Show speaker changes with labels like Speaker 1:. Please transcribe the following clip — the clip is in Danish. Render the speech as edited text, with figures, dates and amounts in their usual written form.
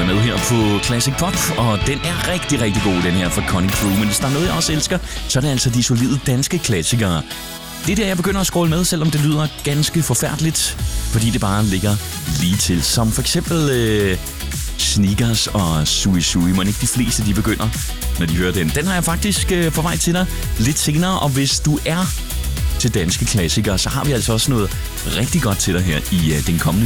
Speaker 1: med her på Classic Pop, og den er rigtig, rigtig god, den her fra Connie Crew. Men hvis der er noget, jeg også elsker, så er det altså de solide danske klassikere. Det er der, jeg begynder at scrolle med, selvom det lyder ganske forfærdeligt, fordi det bare ligger lige til. Som for eksempel Sneakers og Sui Sui. Men ikke de fleste, de begynder, når de hører den. Den har jeg faktisk på vej til dig lidt senere, og hvis du er til danske klassikere, så har vi altså også noget rigtig godt til dig her i den kommende